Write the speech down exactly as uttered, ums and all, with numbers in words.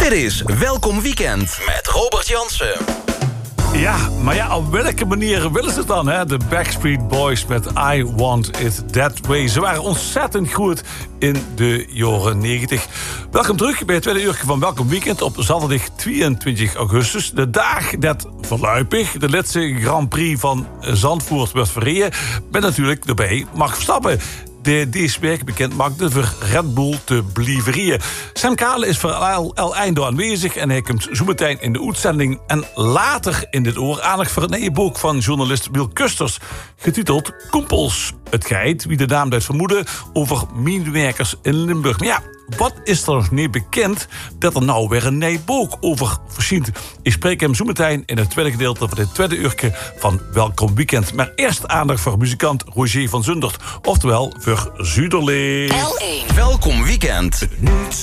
Dit is Welkom Weekend met Robert Jansen. Ja, maar ja, op welke manier willen ze het dan, hè? De Backstreet Boys met I Want It That Way. Ze waren ontzettend goed in de jaren negentig. Welkom terug bij het tweede uurtje van Welkom Weekend op zaterdag tweeëntwintig augustus. De dag dat voorlopig de laatste Grand Prix van Zandvoort werd verreden. Met natuurlijk erbij Max Verstappen, die deze week bekend maakte voor Red Bull te blijven. Sam Kale is voor El Eindo aanwezig en hij komt zo meteen in de uitzending. En later in dit oor aandacht voor het nieuwe boek van journalist Wiel Kusters, getiteld Koempels. Het geit, wie de naam doet vermoeden, over mijnwerkers in Limburg. Maar ja, wat is er nog niet bekend dat er nou weer een nieuw boek over verschijnt? Ik spreek hem zo meteen in het tweede gedeelte van dit tweede uurtje van Welkom Weekend. Maar eerst aandacht voor muzikant Roger van Zundert, oftewel voor Zuiderlee. L één. Welkom Weekend.